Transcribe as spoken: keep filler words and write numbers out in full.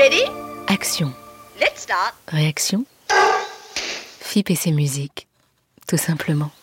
Ready? Action. Let's start. Réaction. F I P et ses musiques. Tout simplement.